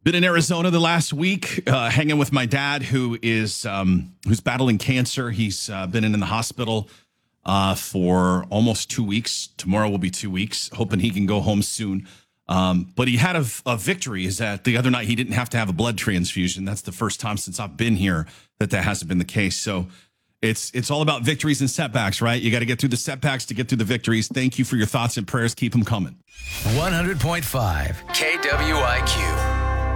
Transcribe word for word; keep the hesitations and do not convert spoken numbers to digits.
Been in Arizona the last week, uh, hanging with my dad, who is um, who's battling cancer. He's uh, been in the hospital uh, for almost two weeks. Tomorrow will be two weeks. Hoping he can go home soon. Um, but he had a, a victory. Is that the other night he didn't have to have a blood transfusion. That's the first time since I've been here that that hasn't been the case. So it's it's all about victories and setbacks, right? You got to get through the setbacks to get through the victories. Thank you for your thoughts and prayers. Keep them coming. one hundred point five K W I Q.